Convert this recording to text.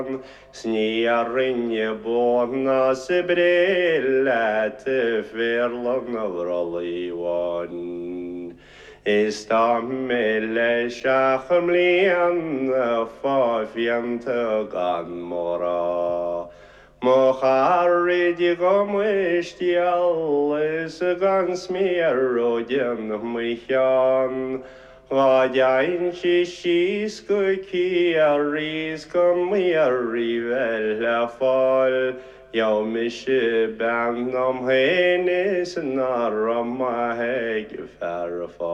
Snearinje båtna brille til fyrlande vralivan. Istamille shachmlian fafjantagan mora. Moharridigom istjallis gans mierodjen mychan. Vajain shishisko kiariskom miarivella fall. Jag mische band om hennes narra maheg